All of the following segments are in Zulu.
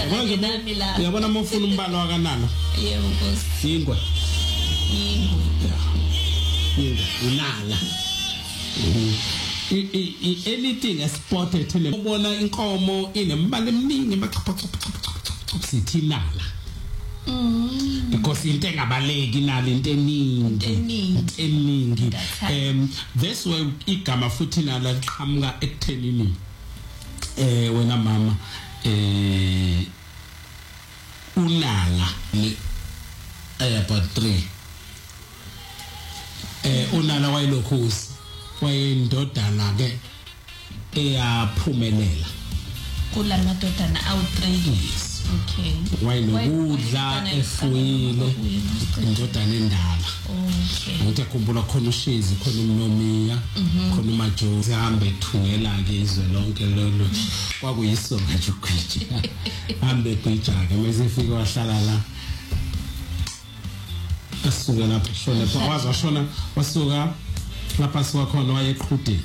uyabona uma ufuna umbalo wakanana yebo Nkosi ingwe unala anything spotted le ubona inkomo inembala eminingi sithi nala because into engabaleki nalo into eningi that's why igama futhi nala liqhamuka ekuthenini wena mama unala ni about 3 unala wayilokhozi wayindodana ke eyaphumelela kula madodana awu3 okay wayinokudla efuyile indodana endala okay ngikukhumbula khona uShezi khona uMnomiya khona uMajo sihambe ethungela ke izwe lonke lolo kwakuyisonga nje ugwija hambe gwija ke mase fika wahlala la asuka lapho shona phakaza shona wasuka lapha siwakhona wayeqhudeni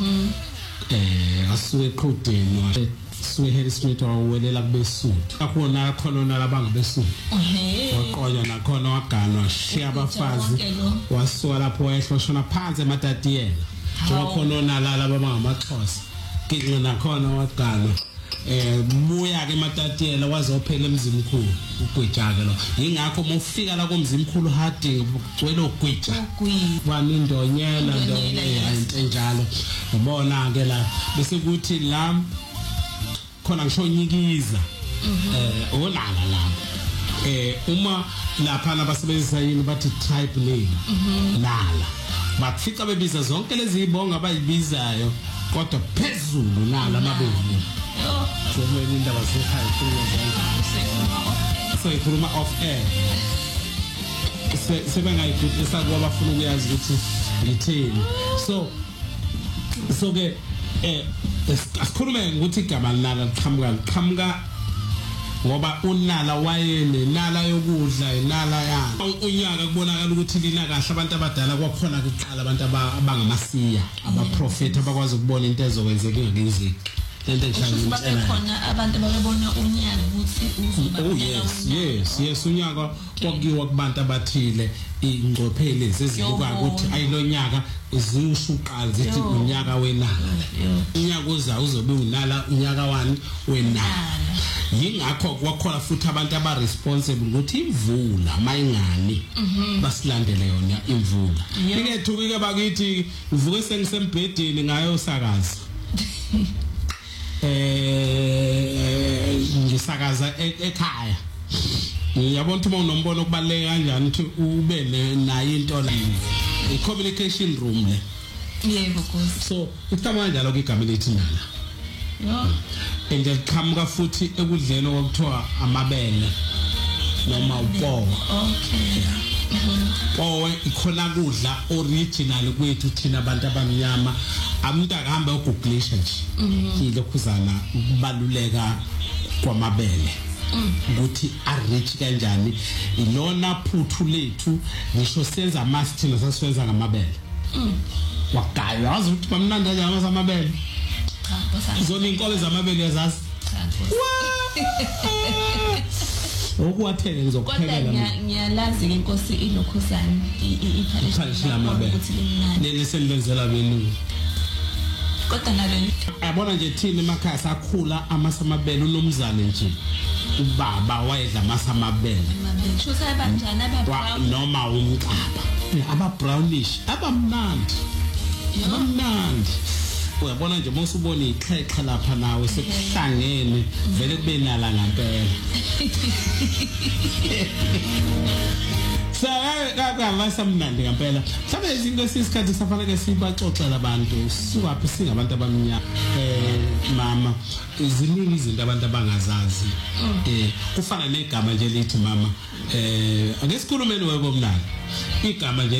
asuke eqhudeni suke Harry Smith wawelela kubesuthu akhona khona labangabesuthu waqonya nakhona waganwa shiya abafazi wasuka lapho wayehloshona phansi ematatiela wakhona nalala abangamaXhosa kinqe nakhona waganwa buya ke ematatiela wazophela emzimkhulu ugwejake lo ingakho uma ufika la komzimkhulu harding ugcwele ugwija wanindonyela into enjalo ubona ke la bese kuthi la khona ngisho nyikiza olala la uma lapha nabasebenzisa yini bathi type name nala bafica bebiza zonke lezi ibonga abayibizayo kodwa phezulu nala mabeni somweni indaba sekhaya so ikhuluma off air sebengayikhulisa kuba bafuna ukuyazi ukuthi yithini so ke asikhulume ukuthi igama linala liqhamuka ngoba unala wayenenala yokudla inala yana unyaka kubonakala ukuthi lina kahle abantu abadala kwakhona kuqala abantu abangamasiya abaprofeti abakwazi ukubona into ezokwenzeka ingenzeki lento enhlangene khona abantu babona unyaka ukuthi uzoba yes unyaka kwakuyiwa kubantu abathile ingcophele sezibuka ukuthi ayilonyaka izishuqala zithi unyaka wenala unyaka uzobe unala unyaka wani wenala yingakho kwakhona futhi abantu abaresponsible ukuthi imvula mayingani basilandele yona imvula ikethuke bakithi uvuke sengisembhedeni ngayo sakaza ngisakaza ekhaya yabona uma unombono kubaleka kanjani ukuthi ube nayo into la i-communication room le yebo Nkosi so ikhama kanjalo ke igama lethi nala engiqhamuka futhi ekudleni okuthiwa amabele noma upowa okay powe ikhona kudla original kwethu thina abantu abamnyama umuntu akahamba uguglisha nje ilokhuzana ukubaluleka kwamabele ukuthi arich kanjani ilona phuthu lethu ngisho senza masithina sasiwenza ngamabele wagaya wazi ukuthi bamnanda kanjani amabele zona inkobe zamabele yazazi okwathele ngizokuphekela ngiyalazi ke Nkosi ilokhuzana iphalisha amabele leli selenzela benu kodwa nalo yabona nje thina emakhaya sakhula amasamabele unomzane nje ubaba wayedla amasamabele shothi abanjani ababrown noma umqaba aba brownish abamnandi uyabona nje mase ubona ixhexe lapha nawe sekuhlangene vele kube nala ngempela Sakamasa mnandi ngempela mhlawumbe izinto esisikhathi safanele sibaxoxela abantu sisuka singabantu abamnyama mama iziningi izinto abantu abangazazi kufana negama nje lithi mama ake sikhulumeni webo mnandi igama nje